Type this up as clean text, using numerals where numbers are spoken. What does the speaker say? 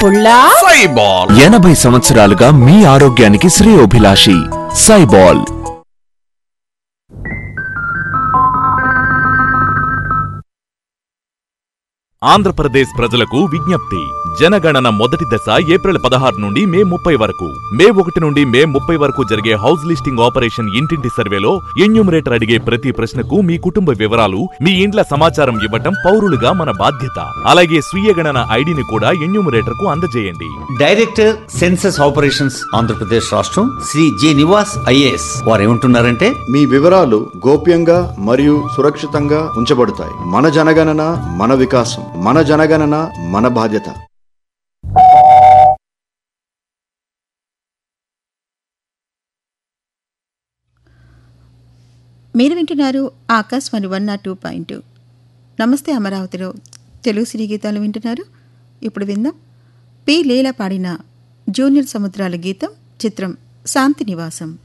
పుల్లా సైబాల్ 80 సంవత్సరాలుగా మీ ఆరోగ్యానికి శ్రేయోభిలాషి సైబాల్. ఆంధ్రప్రదేశ్ ప్రజలకు విజ్ఞప్తి. జనగణన మొదటి దశ ఏప్రిల్ 16 నుండి మే 30 వరకు, మే 1 నుండి మే 30 వరకు జరిగే హౌస్ లిస్టింగ్ ఆపరేషన్ ఇంటింటి సర్వేలో ఎన్యూమరేటర్ అడిగే ప్రతి ప్రశ్నకు మీ కుటుంబ వివరాలు, మీ ఇండ్ల సమాచారం ఇవ్వటం పౌరులుగా మన బాధ్యత. అలాగే స్వీయ గణన ఐడిని కూడా ఎన్యూమరేటర్ కు అందజేయండి. డైరెక్టర్ సెన్సస్ ఆపరేషన్స్ ఆంధ్రప్రదేశ్ రాష్ట్రం శ్రీ జె నివాస్ ఐఏఎస్ వారు ఏమంటున్నారంటే, మీ వివరాలు గోప్యంగా మరియు సురక్షితంగా ఉంచబడతాయి. మన జనగణన మన వికాసం, మన జనగణన మన బాధ్యత. మీరు వింటున్నారు ఆకాశవాణి 102.2. నమస్తే అమరావతిలో తెలుగు సినీ గీతాలు వింటున్నారు. ఇప్పుడు విందాం పి లీల పాడిన జూనియర్ సముద్రాల గీతం, చిత్రం శాంతి నివాసం.